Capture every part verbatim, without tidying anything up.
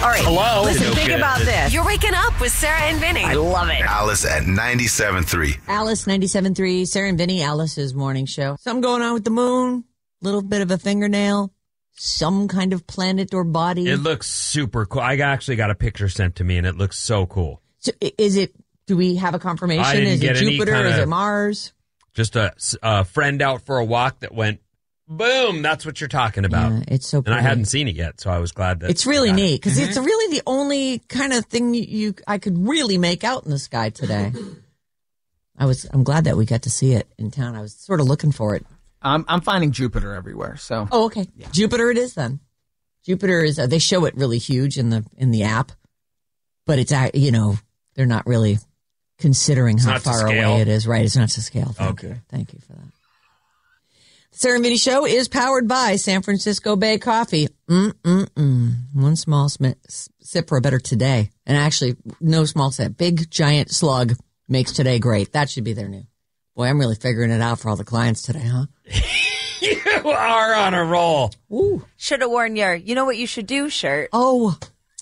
All right. Hello. Listen, No think good. about this. You're waking up with Sarah and Vinny. I love it. Alice at ninety-seven point three. Alice ninety-seven point three, Sarah and Vinny, Alice's morning show. Something going on with the moon, little bit of a fingernail, some kind of planet or body. It looks super cool. I actually got a picture sent to me, and it looks so cool. So is it, do we have a confirmation? I didn't Is it get any Jupiter? kinda- Is it Mars? Just a, a friend out for a walk that went, boom, that's what you're talking about. Yeah, it's so and pretty. I hadn't seen it yet, so I was glad that It's really I got it. neat because it's really the only kind of thing you, you I could really make out in the sky today. I was I'm glad that we got to see it in town. I was sort of looking for it. I'm I'm finding Jupiter everywhere. So Oh, okay. Yeah. Jupiter it is then. Jupiter is uh, they show it really huge in the in the app, but it's uh, you know they're not really considering It's how not to far scale. away it is. Right, it's not to scale. Thank Okay. you. Thank you for that. The Sarah and Vinny Show is powered by San Francisco Bay Coffee. Mm-mm-mm. One small sm- sip for a better today. And actually, no small sip. Big, giant slug makes today great. That should be their new. Boy, I'm really figuring it out for all the clients today, huh? You are on a roll. Ooh. Should have worn your, you know what you should do shirt. Oh.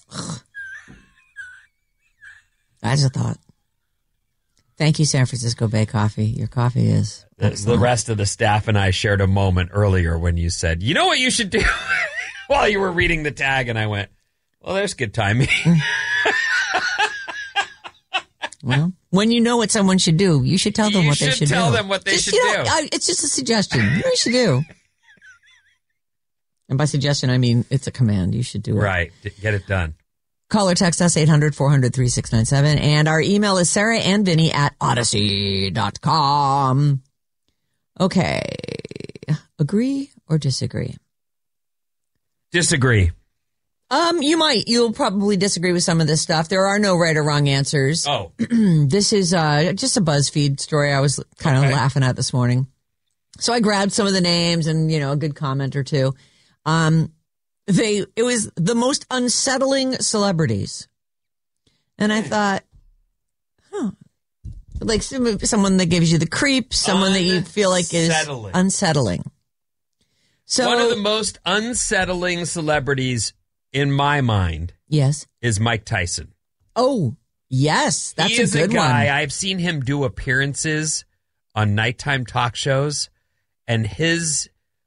That's a thought. Thank you, San Francisco Bay Coffee. Your coffee is The, the excellent. rest of the staff and I shared a moment earlier when you said, you know what you should do? While you were reading the tag, and I went, well, there's good timing. Well, when you know what someone should do, you should tell them You what they should should do. tell them what they Just, should you know, do. I, it's just a suggestion. You know what you should do. And by suggestion, I mean it's a command. You should do it. Right. Get it done. Call or text us eight hundred, four hundred, thirty-six ninety-seven. And our email is Sarah and Vinny at odyssey dot com. Okay. Agree or disagree? Disagree. Um, you might. You'll probably disagree with some of this stuff. There are no right or wrong answers. Oh. This is uh, just a BuzzFeed story I was kind of Okay. laughing at this morning. So I grabbed some of the names and, you know, a good comment or two. Um, they, it was the most unsettling celebrities. And I thought, huh, like some, someone that gives you the creeps, someone that you feel like is Unsettling. unsettling. So, One of the most unsettling celebrities in my mind yes. is Mike Tyson. Oh, yes. That's he is a good a guy. one. I've seen him do appearances on nighttime talk shows, and his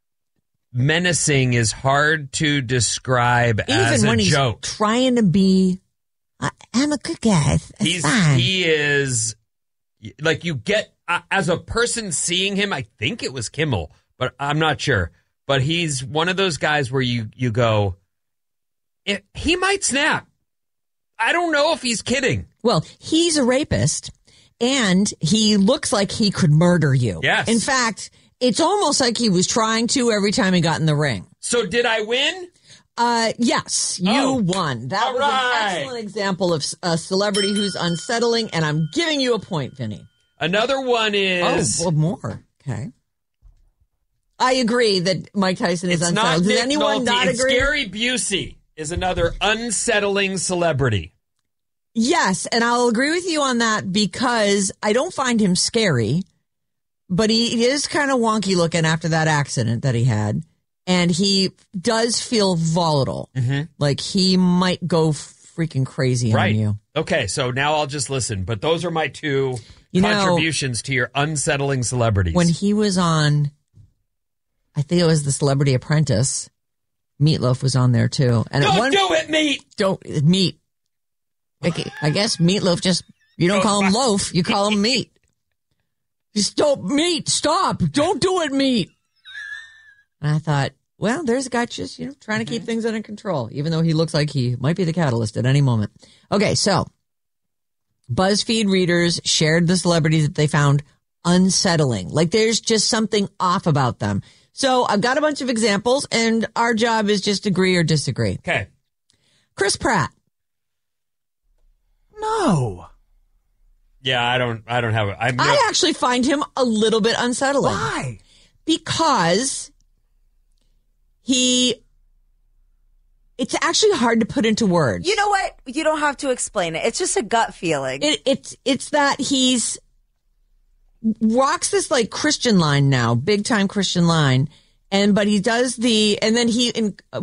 menacing is hard to describe as Even a when he's joke. trying to be, I, I'm a good guy. It's He's fine. he is like you get uh, as a person seeing him. I think it was Kimmel, but I'm not sure. But he's one of those guys where you you go, it, he might snap. I don't know if he's kidding. Well, he's a rapist, and he looks like he could murder you. Yes. In fact, it's almost like he was trying to every time he got in the ring. So did I win? Uh, yes, you Oh. won. That All was right. an excellent example of a celebrity who's unsettling, and I'm giving you a point, Vinny. Another one is Oh, well, more. Okay. I agree that Mike Tyson is it's not unsettling. Does Nick anyone Nolte. not It's agree? Gary Busey is another unsettling celebrity. Yes, and I'll agree with you on that because I don't find him scary, but he is kind of wonky looking after that accident that he had, and he does feel volatile. Mm-hmm. Like he might go freaking crazy Right. on you. Okay, so now I'll just listen. But those are my two You know, contributions to your unsettling celebrities. When he was on, I think it was The Celebrity Apprentice, Meatloaf was on there too. And Don't at one, do it, meat! Don't, meat. Okay, I guess Meatloaf just, you don't call him loaf, you call him meat. Just don't, meat, stop, don't do it, meat. And I thought, well, there's a guy just, you know, trying to keep things under control, even though he looks like he might be the catalyst at any moment. Okay, so BuzzFeed readers shared the celebrities that they found unsettling. Like there's just something off about them. So I've got a bunch of examples, and our job is just agree or disagree. Okay. Chris Pratt. no. Yeah, I don't I don't have it. I'm I actually find him a little bit unsettling. Why? Because he, it's actually hard to put into words. You know what? You don't have to explain it. It's just a gut feeling. It, it's, it's that he's walks this like Christian line now, big time Christian line. And, but he does the, and then he, in,